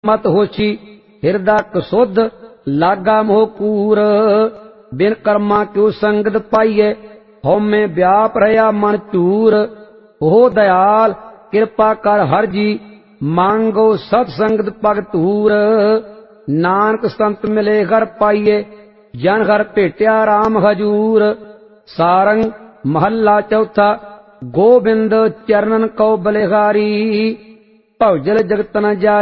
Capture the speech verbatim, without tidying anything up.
मत होशी हिरदा कसुध लागा मोह कूर। बिन कर्मा क्यों संगत पाइए हौमे व्याप रहा मन चूर। हो दयाल कृपा कर हर जी मांगो सतसंगत पग धूर। नानक संत मिले घर पाइए जन घर भेटिया राम हजूर। सारंग महला चौथा। गोबिंद चरणन को बलिहारी भवजल जगत न जाई।